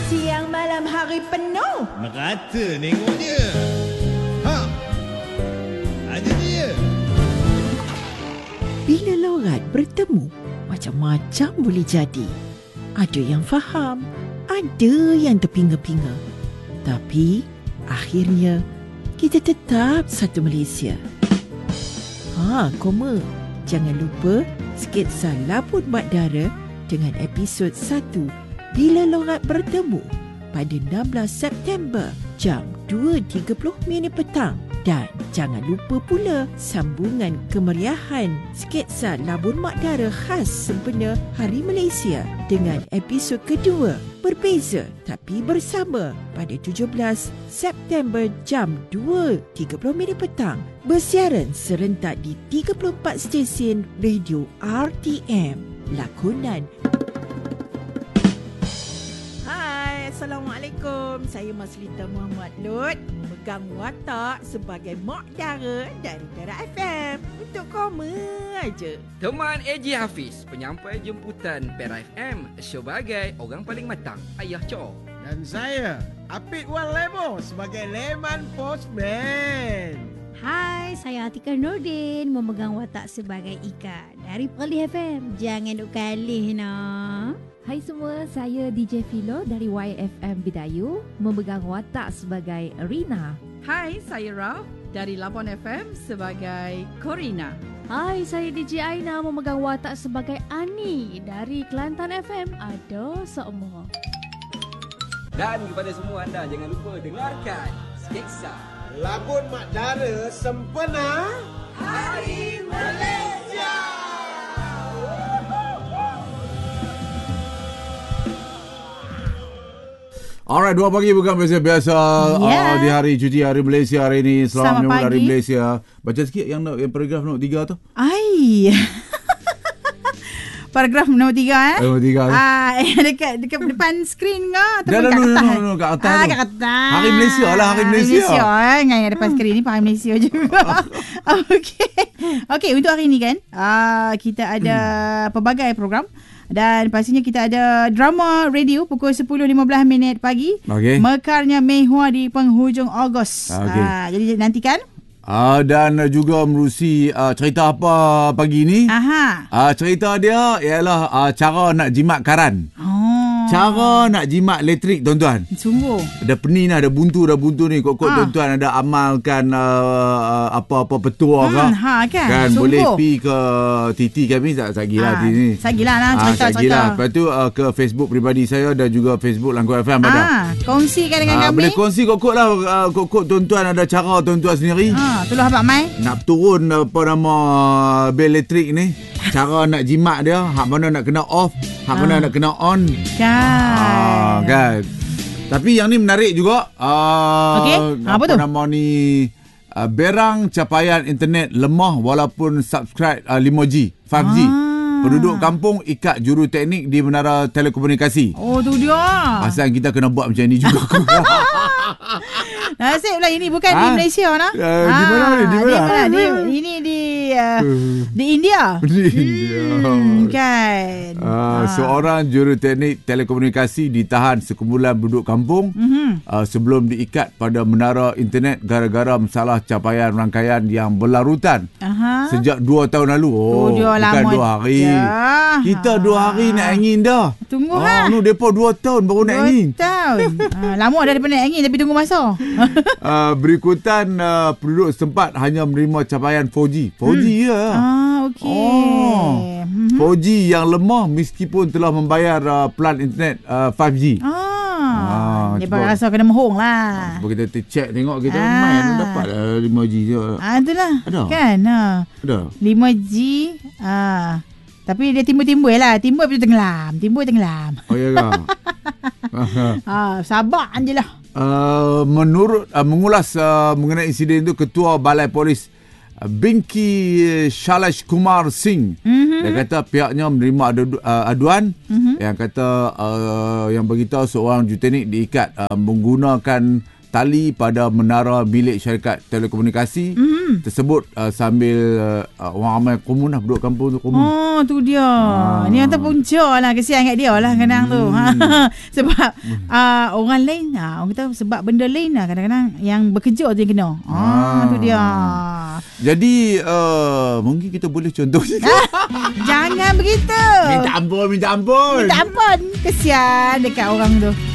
Siang malam hari penuh. Merata nengoknya. Ha, ada dia. Bila lorat bertemu, macam-macam boleh jadi. Ada yang faham, ada yang terpinga-pinga. Tapi akhirnya kita tetap satu Malaysia. Koma. Jangan lupa sketsa Labun Mak Dara dengan episod 1 Bila Lorat Bertemu pada 16 September jam 2.30 petang. Dan jangan lupa pula sambungan kemeriahan sketsa Labun Mak Dara khas sempena Hari Malaysia dengan episod kedua berbeza tapi bersama pada 17 September jam 2.30 petang. Bersiaran serentak di 34 stesen radio RTM. Lakonan. Hai, Assalamualaikum. Saya Maslita Muhammad Lut, memegang watak sebagai Mak Dara dari Perak FM. Untuk koma aja. Teman AJ Hafiz, penyampai jemputan Perak FM sebagai orang paling matang, Ayah Cho. Dan saya, Apik Wan Lemo sebagai Leman Postman. Hai, saya Atika Nordin, memegang watak sebagai Ika dari Perlis FM. Jangan duk kalih nah. Hai semua, saya DJ Philo dari YFM Bidayu, memegang watak sebagai Rina. Hai, saya Raf dari Labuan FM sebagai Corina. Hai, saya DJ Aina, memegang watak sebagai Ani dari Kelantan FM. Ada semua. Dan kepada semua anda, jangan lupa dengarkan sketsa Labun Mak Dara sempena Hari Malaysia. Alright, 2 pagi bukan biasa-biasa. Di hari cuti Hari Malaysia hari ini. Selamat menyambut Hari Malaysia. Baca sikit yang paragraf nombor 3 tu. Paragraf nombor 3 Nombor 3 tu. Dekat depan skrin ke ataupun kat atas? Kat atas tu. Kat atas. Hari Malaysia lah, Hari Malaysia. Dengan depan skrin ni Hari Malaysia juga. Okey, untuk hari ni kan kita ada pelbagai program. Dan pastinya kita ada drama radio pukul 10.15 pagi. Mekarnya Mei Hua di penghujung Ogos. Jadi nantikan. Dan juga merusi cerita apa pagi ni. Cerita dia ialah cara nak jimat karan. Cara nak jimat elektrik, tuan-tuan. Sungguh. Ada pening dah, ada buntu ni. Kok tuan-tuan ada amalkan apa-apa petua kan boleh pi ke Titi kami sagilah ni. Sagilah cerita. Lepas tu ke Facebook peribadi saya dan juga Facebook Langkau FM ada. Kongsikan dengan kami. Boleh kongsi kok lah kok tuan-tuan ada cara tuan-tuan sendiri. Tolong abang Mai. Nak turun apa nama bil elektrik ni. Cara nak jimat dia, hak mana nak kena off, hak mana nak kena on. Kan. Tapi yang ni menarik juga. Apa tu? Nama ni berang capaian internet lemah walaupun subscribe 5G, 5G. Penduduk kampung ikat juru teknik di menara telekomunikasi. Tu dia. Asal kita kena buat macam ni juga. Nasib lah ini bukan di Malaysia nah. Di mana ni? Di mana? Ini di India. Di India. Kan. Seorang juru teknik telekomunikasi ditahan sekumpulan penduduk kampung sebelum diikat pada menara internet gara-gara masalah capaian rangkaian yang berlarutan sejak 2 tahun lalu. Bukan 2 hari. Kita 2 hari nak angin dah. Tunggu mereka 2 tahun baru nak angin. 2 tahun. Lama dah nak angin tapi tunggu masa. Berikutan penduduk setempat hanya menerima capaian 4G. 4G ya. Okey. 4G yang lemah meskipun telah membayar plan internet 5G. Dia rasa kena mohong lah. Cuba kita check tengok kita main dapat 5G je. Itulah. Ada. Kan? Ada. 5G. Tapi dia timbul-timbul lah. Timbul lepas tu tenggelam. Oh ya ke? Sabar je lah. Menurut mengulas mengenai insiden itu, Ketua Balai Polis Binki Shailesh Kumar Singh dia kata pihaknya menerima aduan yang kata yang beritahu seorang juru teknik diikat menggunakan tali pada menara bilik syarikat telekomunikasi tersebut sambil orang ramai komun lah, penduduk kampung tu komun. Oh, tu dia. Ni hantar punca lah. Kesian kat dia lah kadang tu. Sebab orang lain, orang kata sebab benda lain lah kadang-kadang yang bekerja tu yang kena. Tu dia. Jadi mungkin kita boleh contoh Jangan begitu. Minta ampun. Kesian dekat orang tu.